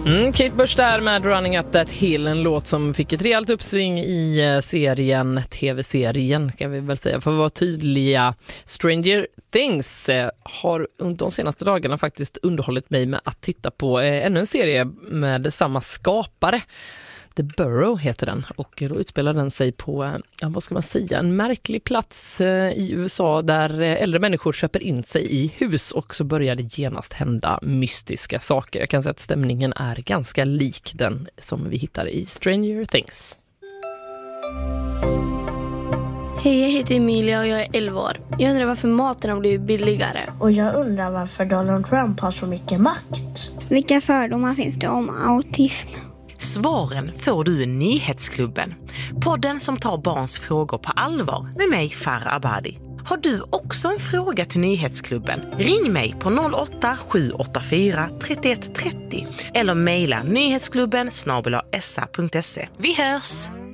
Kate Bush där med Running Up That Hill, en låt som fick ett rejält uppsving i tv-serien kan vi väl säga. För att vara tydliga, Stranger Things har under de senaste dagarna faktiskt underhållit mig med att titta på ännu en serie med samma skapare. The Burrow heter den, och då utspelar den sig på, vad ska man säga, en märklig plats i USA där äldre människor köper in sig i hus, och så börjar det genast hända mystiska saker. Jag kan säga att stämningen är ganska lik den som vi hittar i Stranger Things. Hej, jag heter Emilia och jag är 11 år. Jag undrar varför maten har blivit billigare. Och jag undrar varför Donald Trump har så mycket makt. Vilka fördomar finns det om autism? Svaren får du i Nyhetsklubben. Podden som tar barns frågor på allvar med mig, Farah Abadi. Har du också en fråga till Nyhetsklubben? Ring mig på 08-784 31 30 eller mejla nyhetsklubben @sa.se. Vi hörs!